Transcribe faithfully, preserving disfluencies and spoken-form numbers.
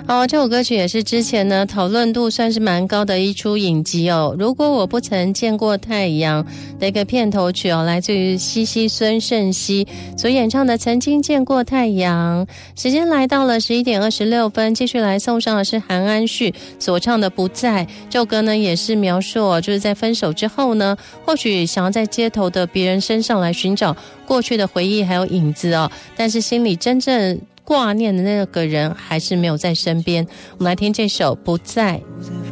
哦，这首歌曲也是之前呢讨论度算是蛮高的一出影集哦。如果我不曾见过太阳的一个片头曲哦，来自于西西孙盛熙所演唱的《曾经见过太阳》。时间来到了十一点二十六分，继续来送上的是韩安旭所唱的《不在》。这首歌呢也是描述哦，就是在分手之后呢，或许想要在街头的别人身上来寻找过去的回忆还有影子哦，但是心里真正挂念的那个人还是没有在身边。我们来听这首《不在》。 不再